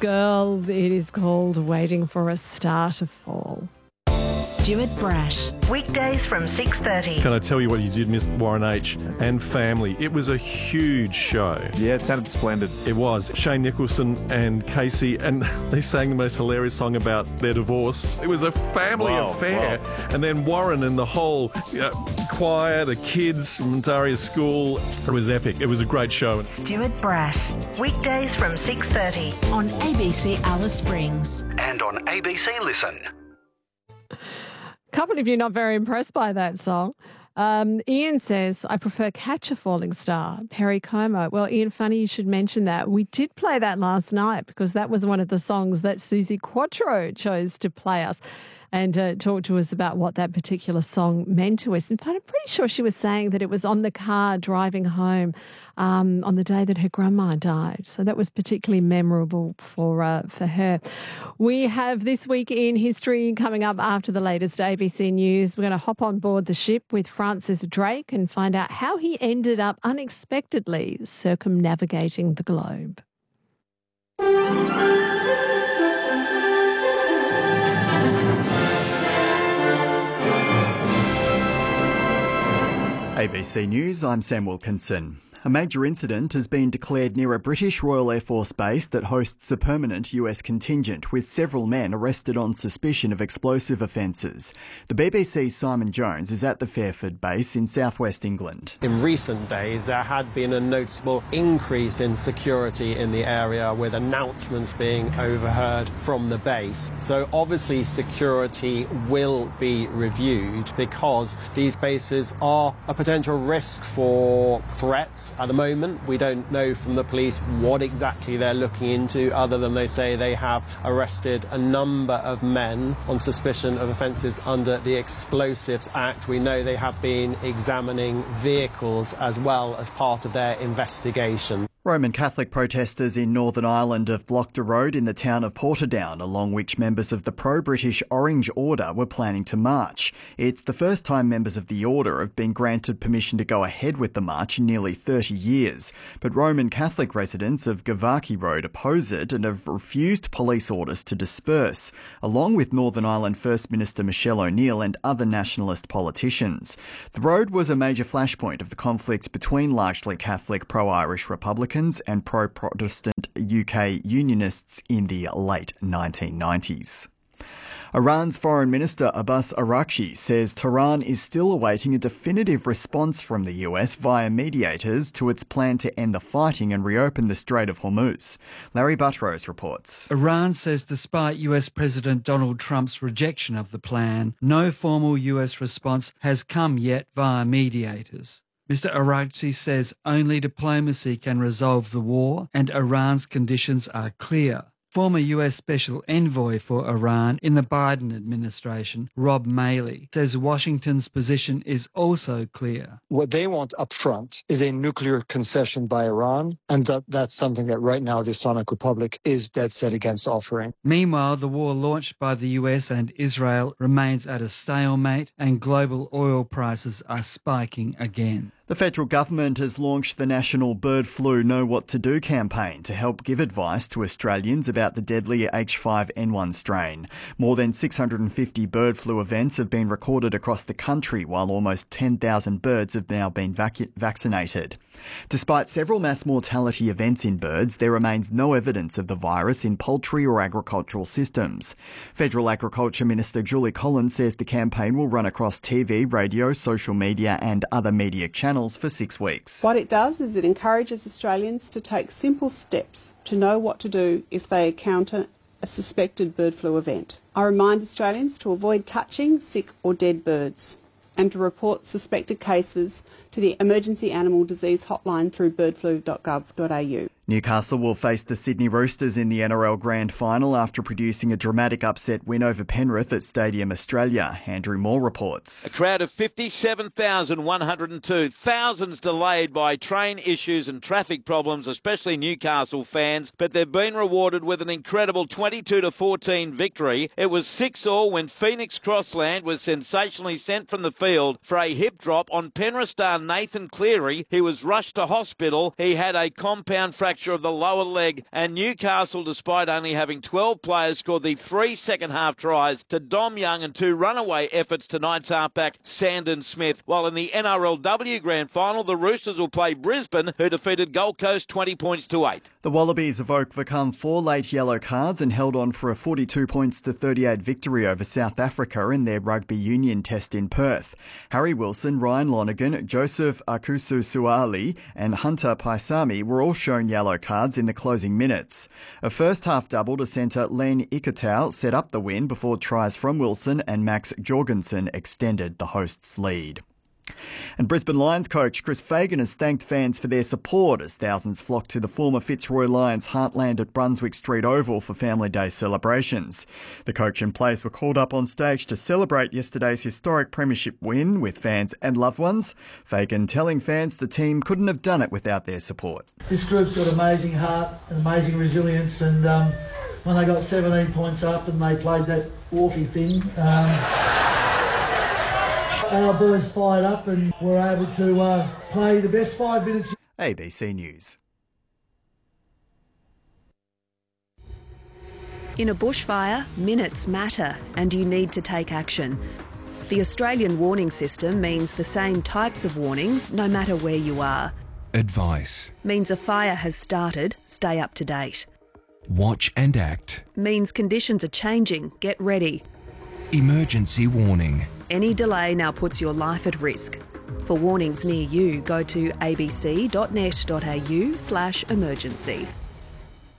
Girl. It is called Waiting for a Star to Fall. Stuart Brash. Weekdays from 6:30. Can I tell you what you did miss, Warren H. and family? It was a huge show. Yeah, it sounded splendid. It was. Shane Nicholson and Casey, and they sang the most hilarious song about their divorce. It was a family affair. Wow. And then Warren and the whole choir, the kids from Daria's school. It was epic. It was a great show. Stuart Brash. Weekdays from 6:30 on ABC Alice Springs. And on ABC Listen. A couple of you not very impressed by that song. Ian says, I prefer Catch a Falling Star, Perry Como. Well, Ian, funny you should mention that. We did play that last night because that was one of the songs that Susie Quattro chose to play us and talk to us about what that particular song meant to us. In fact, I'm pretty sure she was saying that it was on the car driving home on the day that her grandma died. So that was particularly memorable for her. We have This Week in History coming up after the latest ABC News. We're going to hop on board the ship with Francis Drake and find out how he ended up unexpectedly circumnavigating the globe. ABC News, I'm Sam Wilkinson. A major incident has been declared near a British Royal Air Force base that hosts a permanent US contingent, with several men arrested on suspicion of explosive offences. The BBC's Simon Jones is at the Fairford base in southwest England. In recent days, there had been a noticeable increase in security in the area, with announcements being overheard from the base. So obviously security will be reviewed because these bases are a potential risk for threats. At the moment, we don't know from the police what exactly they're looking into, other than they say they have arrested a number of men on suspicion of offences under the Explosives Act. We know they have been examining vehicles as well as part of their investigation. Roman Catholic protesters in Northern Ireland have blocked a road in the town of Portadown, along which members of the pro-British Orange Order were planning to march. It's the first time members of the order have been granted permission to go ahead with the march in nearly 30 years. But Roman Catholic residents of Gavaki Road oppose it and have refused police orders to disperse, along with Northern Ireland First Minister Michelle O'Neill and other nationalist politicians. The road was a major flashpoint of the conflicts between largely Catholic pro-Irish Republicans and pro-Protestant UK Unionists in the late 1990s. Iran's Foreign Minister Abbas Araghchi says Tehran is still awaiting a definitive response from the US via mediators to its plan to end the fighting and reopen the Strait of Hormuz. Larry Buttrose reports. Iran says despite US President Donald Trump's rejection of the plan, no formal US response has come yet via mediators. Mr. Araghchi says only diplomacy can resolve the war and Iran's conditions are clear. Former US Special Envoy for Iran in the Biden administration, Rob Maley, says Washington's position is also clear. What they want up front is a nuclear concession by Iran, and that's something that right now the Islamic Republic is dead set against offering. Meanwhile, the war launched by the US and Israel remains at a stalemate and global oil prices are spiking again. The federal government has launched the National Bird Flu Know What to Do campaign to help give advice to Australians about the deadly H5N1 strain. More than 650 bird flu events have been recorded across the country, while almost 10,000 birds have now been vaccinated. Despite several mass mortality events in birds, there remains no evidence of the virus in poultry or agricultural systems. Federal Agriculture Minister Julie Collins says the campaign will run across TV, radio, social media and other media channels for 6 weeks. What it does is it encourages Australians to take simple steps to know what to do if they encounter a suspected bird flu event. I remind Australians to avoid touching sick or dead birds and to report suspected cases to the Emergency Animal Disease Hotline through birdflu.gov.au. Newcastle will face the Sydney Roosters in the NRL Grand Final after producing a dramatic upset win over Penrith at Stadium Australia. Andrew Moore reports. A crowd of 57,102, thousands delayed by train issues and traffic problems, especially Newcastle fans, but they've been rewarded with an incredible 22-14 victory. It was 6-all when Phoenix Crossland was sensationally sent from the field for a hip drop on Penrith star son Nathan Cleary. He was rushed to hospital. He had a compound fracture of the lower leg, and Newcastle, despite only having 12 players, scored the 3 second-half tries to Dom Young and 2 runaway efforts to Knights halfback Sandon Smith. While in the NRLW Grand Final, the Roosters will play Brisbane, who defeated Gold Coast 20 points to 8. The Wallabies have overcome 4 late yellow cards and held on for a 42 points to 38 victory over South Africa in their rugby union test in Perth. Harry Wilson, Ryan Lonergan, Joseph Akusu-Suali and Hunter Paisami were all shown yellow cards in the closing minutes. A first-half double to centre Len Ikitau set up the win before tries from Wilson and Max Jorgensen extended the hosts' lead. And Brisbane Lions coach Chris Fagan has thanked fans for their support as thousands flocked to the former Fitzroy Lions heartland at Brunswick Street Oval for Family Day celebrations. The coach and players were called up on stage to celebrate yesterday's historic premiership win with fans and loved ones. Fagan telling fans the team couldn't have done it without their support. This group's got amazing heart and amazing resilience, and when they got 17 points up and they played that Wharfie thing, our boys fired up and were able to play the best 5 minutes. ABC News. In a bushfire, minutes matter and you need to take action. The Australian warning system means the same types of warnings no matter where you are. Advice. Means a fire has started, stay up to date. Watch and act. Means conditions are changing, get ready. Emergency warning. Any delay now puts your life at risk. For warnings near you, go to abc.net.au/emergency.